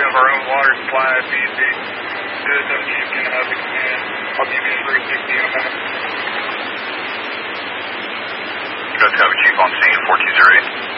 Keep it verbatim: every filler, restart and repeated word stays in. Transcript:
of our own water supply if need be. Do it something you can uh, expand. I'll give you a three sixty on that. Good, copy, Chief on scene, four two zero eight.